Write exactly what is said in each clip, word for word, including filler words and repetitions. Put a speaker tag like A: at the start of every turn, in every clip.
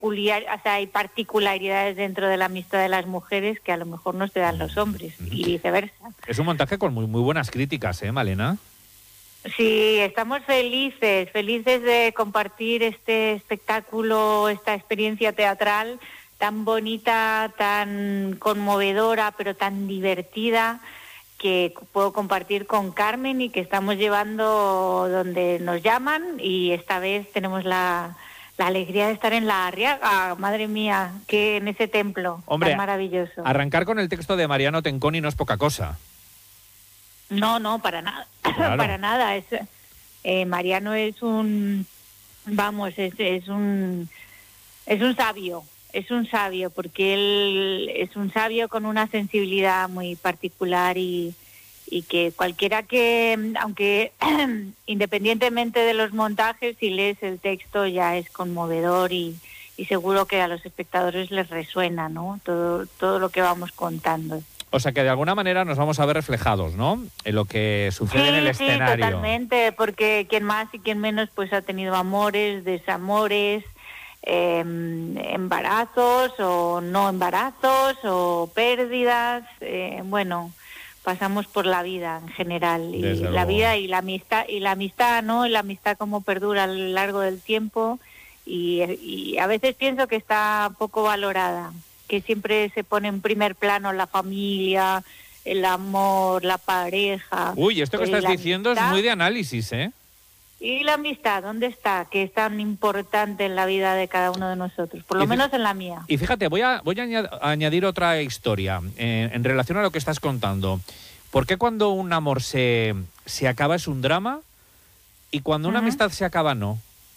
A: peculiar, o sea, hay particularidades dentro de la amistad de las mujeres que a lo mejor no se dan los hombres y viceversa.
B: Es un montaje con muy, muy buenas críticas, ¿eh, Malena?
A: Sí, estamos felices, felices de compartir este espectáculo, esta experiencia teatral tan bonita, tan conmovedora, pero tan divertida, que puedo compartir con Carmen y que estamos llevando donde nos llaman, y esta vez tenemos la, la alegría de estar en La Arriaga. Madre mía, que en ese templo.
B: Hombre,
A: tan maravilloso.
B: Arrancar con el texto de Mariano Tenconi no es poca cosa.
A: No, no, para nada,
B: Claro.
A: para nada. Es, eh, Mariano es un, vamos, es, es un, es un sabio. Es un sabio, porque él es un sabio con una sensibilidad muy particular y, y que cualquiera que, aunque independientemente de los montajes, si lees el texto ya es conmovedor y, y seguro que a los espectadores les resuena, ¿no? Todo, todo lo que vamos contando.
B: O sea que de alguna manera nos vamos a ver reflejados, ¿no? En lo que sucede
A: Sí,
B: en el
A: sí,
B: escenario.
A: totalmente, porque quien más y quien menos pues ha tenido amores, desamores, Eh, embarazos o no embarazos o pérdidas, eh, bueno, pasamos por la vida en general y
B: Desde
A: la
B: luego.
A: vida y la amistad y la amistad, ¿no? La amistad como perdura a lo largo del tiempo y, y a veces pienso que está poco valorada, que siempre se pone en primer plano la familia, el amor, la pareja.
B: Uy, esto que
A: eh,
B: estás
A: la
B: diciendo
A: amistad.
B: es muy de análisis, ¿eh?
A: ¿Y la amistad dónde está? Que es tan importante en la vida de cada uno de nosotros, por lo
B: Y fi-
A: menos en la mía.
B: Y fíjate, voy a, voy a añad- a añadir otra historia eh, en relación a lo que estás contando. ¿Por qué cuando un amor se, se acaba es un drama y cuando una
A: Ujú.
B: amistad se acaba no?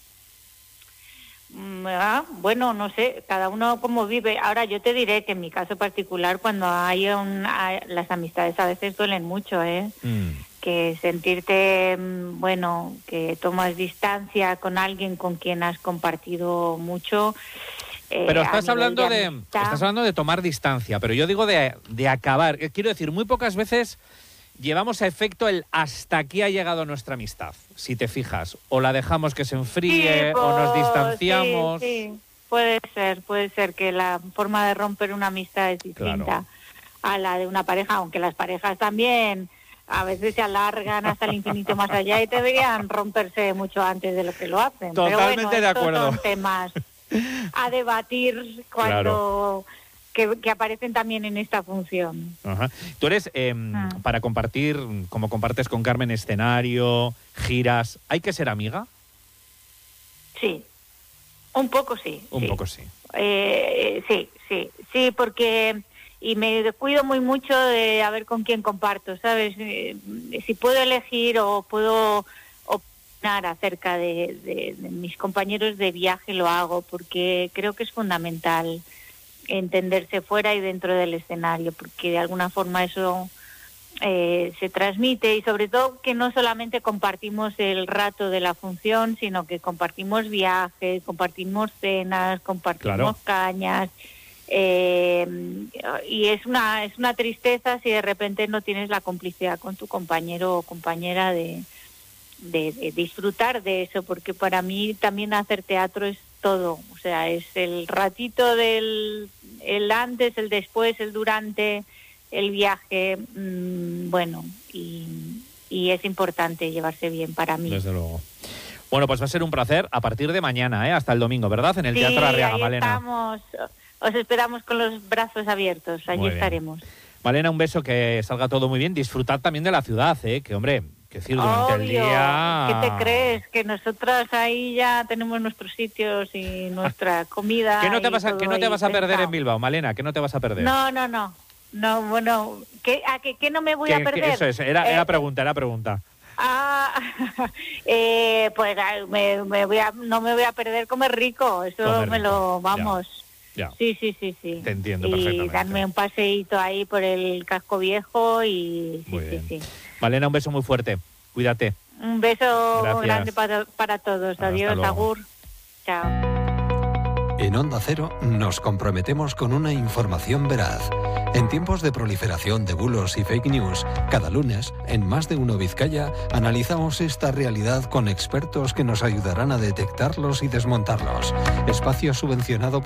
A: Mm, ah, bueno, no sé, cada uno como vive. Ahora yo te diré que en mi caso particular, cuando hay, un, hay las amistades a veces duelen mucho, ¿eh?
B: Mm.
A: Que sentirte, mm, bueno, que tomas distancia con alguien con quien has compartido mucho. eh,
B: Pero
A: a
B: estás
A: nivel
B: hablando de,
A: amistad.
B: estás hablando de tomar distancia, pero yo digo de, de acabar. Eh, Quiero decir, muy pocas veces llevamos a efecto el hasta aquí ha llegado nuestra amistad, si te fijas. O la dejamos que se enfríe,
A: Sí,
B: o nos
A: pues,
B: distanciamos.
A: Sí, sí, puede ser, puede ser que la forma de romper una amistad es distinta
B: Claro.
A: a la de una pareja, aunque las parejas también a veces se alargan hasta el infinito más allá y deberían romperse mucho antes de lo que lo hacen.
B: Totalmente
A: Pero bueno,
B: de
A: estos
B: acuerdo.
A: son temas a debatir cuando que, que aparecen también en esta función.
B: Ajá. Tú eres, eh,
A: Ah.
B: para compartir, como compartes con Carmen, escenario, giras, ¿hay que ser amiga?
A: Sí, un poco sí.
B: Un
A: sí.
B: poco sí.
A: Eh, sí, sí, sí, porque y me cuido muy mucho de a ver con quién comparto, ¿sabes? Eh, si puedo elegir o puedo opinar acerca de, de, de mis compañeros de viaje, lo hago, porque creo que es fundamental entenderse fuera y dentro del escenario, porque de alguna forma eso eh, se transmite y sobre todo que no solamente compartimos el rato de la función, sino que compartimos viajes, compartimos cenas, compartimos
B: Claro.
A: cañas. Eh, y es una es una tristeza si de repente no tienes la complicidad con tu compañero o compañera de, de, de disfrutar de eso, porque para mí también hacer teatro es todo, o sea, es el ratito del el antes, el después, el durante, el viaje, mmm, bueno, y, y es importante llevarse bien para mí.
B: Desde luego. Bueno, pues va a ser un placer a partir de mañana, ¿eh? Hasta el domingo, ¿verdad? En el
A: Sí,
B: Teatro Arriaga,
A: ahí
B: Malena.
A: estamos. Os esperamos con los brazos abiertos, allí
B: Muy bien.
A: estaremos.
B: Malena, un beso, que salga todo muy bien. Disfrutad también de la ciudad, ¿eh? Que, hombre, que decir, durante el
A: Obvio.
B: día...
A: ¿Qué te crees? Que nosotras ahí ya tenemos nuestros sitios y nuestra comida.
B: ¿Qué no te
A: y
B: vas a,
A: todo
B: ¿qué no te
A: ahí
B: vas a perder
A: pensado.
B: en Bilbao, Malena? ¿Qué no te vas a perder?
A: No, no, no. No, bueno, ¿qué, a qué, qué no me voy
B: ¿Qué-
A: a
B: qué-
A: perder?
B: Eso es, era,
A: Eh,
B: era pregunta, era pregunta.
A: Ah, eh, pues ay, me, me voy a, no me voy a perder comer rico, eso
B: Comer
A: me
B: rico,
A: lo vamos.
B: Ya.
A: Sí, sí, sí, sí.
B: Te entiendo
A: y
B: perfectamente.
A: darme un paseíto ahí por el casco viejo y sí,
B: Muy
A: sí,
B: bien.
A: sí.
B: Malena, un beso muy fuerte. Cuídate.
A: Un beso
B: Gracias.
A: grande para, para todos.
B: Hasta
A: Adiós,
B: luego.
A: agur. Chao.
C: En Onda Cero nos comprometemos con una información veraz. En tiempos de proliferación de bulos y fake news, cada lunes, en Más de Uno Vizcaya, analizamos esta realidad con expertos que nos ayudarán a detectarlos y desmontarlos. Espacio subvencionado